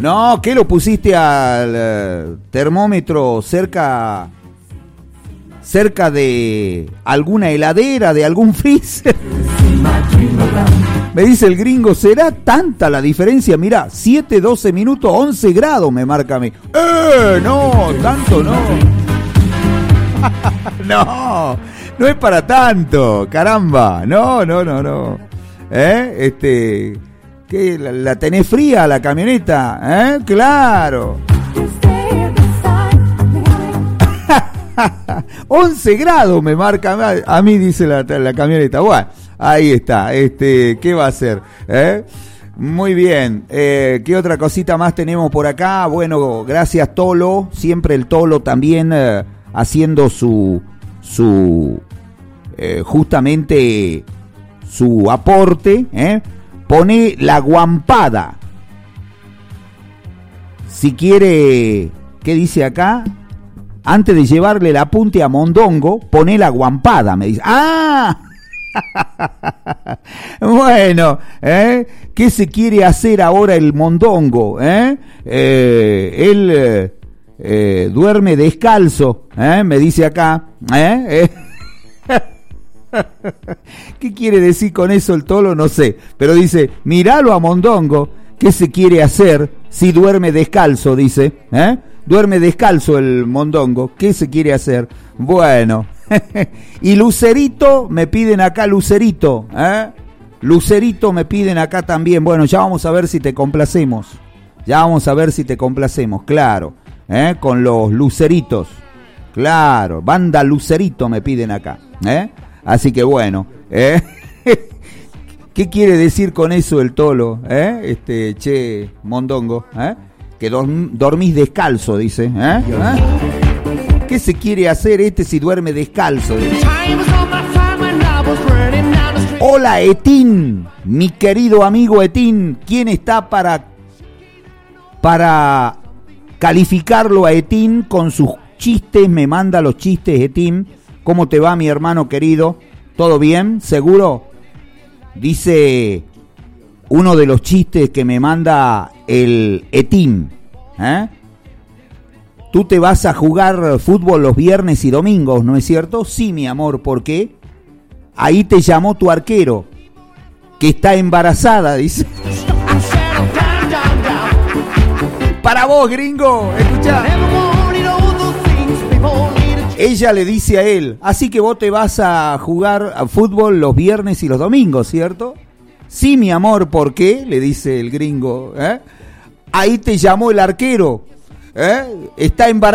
No, ¿qué lo pusiste al termómetro cerca de alguna heladera, de algún freezer? Me dice el gringo, ¿será tanta la diferencia? Mirá, 7, 12 minutos, 11 grados me marca a mí. No, tanto no. No es para tanto, caramba. No. ¿Qué? ¿La tenés fría la camioneta? Claro. 11 grados me marca a mí, dice la camioneta. Bueno, ahí está. ¿Qué va a hacer? Muy bien. ¿Qué otra cosita más tenemos por acá? Bueno, gracias Tolo. Siempre el Tolo también haciendo su justamente su aporte. Pone la guampada. Si quiere, ¿qué dice acá? Antes de llevarle el apunte a Mondongo, pone la guampada, me dice. ¡Ah! Bueno, ¿qué se quiere hacer ahora el Mondongo? Él duerme descalzo, me dice acá. ¿Qué quiere decir con eso el Tolo? No sé, pero dice, míralo a Mondongo, ¿qué se quiere hacer si duerme descalzo? Dice, duerme descalzo el Mondongo, ¿qué se quiere hacer? Bueno, y Lucerito, me piden acá Lucerito, Lucerito me piden acá también. Bueno, ya vamos a ver si te complacemos, claro, con los Luceritos, claro, banda Lucerito me piden acá, así que bueno, ¿qué quiere decir con eso el Tolo? Che, Mondongo, que dormís descalzo, dice. ¿Qué se quiere hacer si duerme descalzo? Hola Etín, mi querido amigo Etín. ¿Quién está para calificarlo a Etín con sus chistes? Me manda los chistes, Etín. ¿Cómo te va, mi hermano querido? ¿Todo bien? ¿Seguro? Dice uno de los chistes que me manda el Etín. Tú te vas a jugar fútbol los viernes y domingos, ¿no es cierto? Sí, mi amor, ¿por qué? Ahí te llamó tu arquero, que está embarazada, dice. Para vos, gringo, escuchá. Ella le dice a él, así que vos te vas a jugar a fútbol los viernes y los domingos, ¿cierto? Sí, mi amor, ¿por qué? Le dice el gringo. Ahí te llamó el arquero, está embarazada.